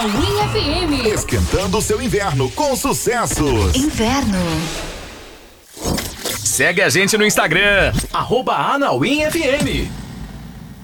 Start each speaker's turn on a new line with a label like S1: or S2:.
S1: Anauim FM.
S2: Esquentando o seu inverno com sucessos.
S1: Inverno.
S3: Segue a gente no Instagram, @AnauimFM.